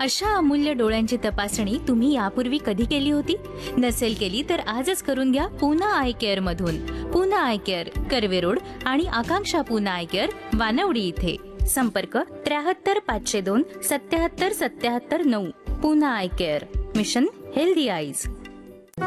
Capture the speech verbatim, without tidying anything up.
अशा अमूल्य डोळ्यांची तपासणी तुम्ही यापूर्वी कधी केली होती? नसेल केली तर आजच करून घ्या पूना आय केअर मधून. Poona I care, Karve road आणि आकांक्षा पूना आय केअर, वानवडी इथे. संपर्क त्र्याहत्तर पाचशे दोन सत्याहत्तर सत्याहत्तर नऊ. Poona I care, mission healthy eyes.